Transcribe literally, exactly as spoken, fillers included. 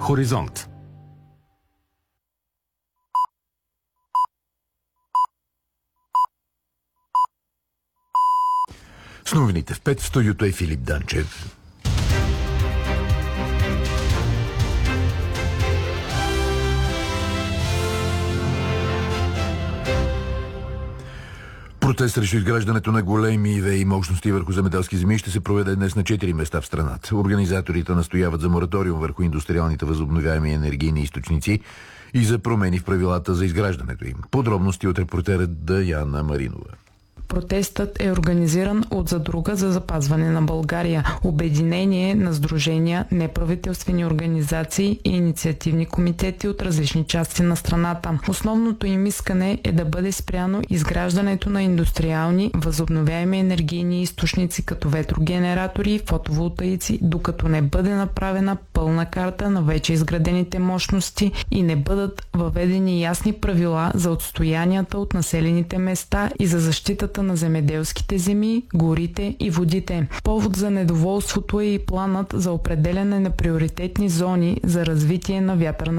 Хоризонт. С новините в пет в студиото е Филип Данчев. Протест срещу изграждането на големи ВЕИ мощности върху земеделски земи ще се проведе днес на четири места в страната. Организаторите настояват за мораториум върху индустриалните възобновяеми енергийни източници и за промени в правилата за изграждането им. Подробности от репортера Даяна Маринова. Протестът е организиран от Задруга за запазване на България, обединение на сдружения, неправителствени организации и инициативни комитети от различни части на страната. Основното им искане е да бъде спряно изграждането на индустриални възобновяеми енергийни източници като ветрогенератори и фотоволтаици, докато не бъде направена пълна карта на вече изградените мощности и не бъдат въведени ясни правила за отстоянията от населените места и за защитата на земеделските земи, горите и водите. Повод за недоволството е и планът за определяне на приоритетни зони за развитие на вятърна